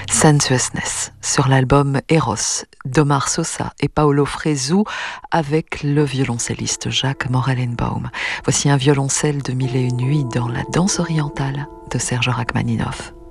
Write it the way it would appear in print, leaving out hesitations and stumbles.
Sensuousness sur l'album Eros d'Omar Sosa et Paolo Fresu avec le violoncelliste Jacques Morellenbaum. Voici un violoncelle de Mille et une nuits dans la danse orientale de Serge Rachmaninoff.